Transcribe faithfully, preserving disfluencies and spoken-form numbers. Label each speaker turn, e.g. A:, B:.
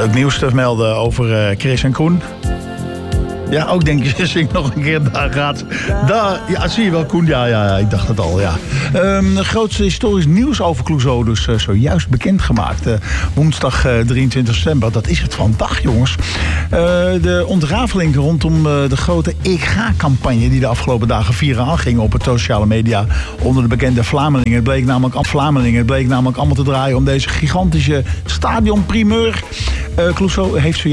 A: Leuk nieuws te melden over uh, Chris en Koen. Ja, ook denk je, zing nog een keer, daar gaat. Daar, ja, zie je wel, Koen. Ja, ja, ja, ik dacht het al, ja. Um, het grootste historisch nieuws over Clouseau dus uh, zojuist bekendgemaakt. Uh, woensdag uh, drieëntwintig september, dat is het vandaag, jongens. Uh, de ontrafeling rondom uh, de grote Ik Ga-campagne... die de afgelopen dagen viraal ging op het sociale media... onder de bekende Vlamingen. Het bleek namelijk, Vlamingen. Het bleek namelijk allemaal te draaien om deze gigantische stadionprimeur. Uh, Clouseau heeft zojuist...